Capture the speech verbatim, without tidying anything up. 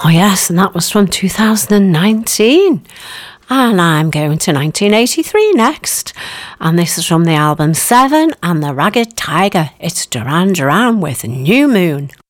Oh yes, and that was from two thousand nineteen. And I'm going to nineteen eighty-three next. And this is from the album Seven and the Ragged Tiger. It's Duran Duran with New Moon.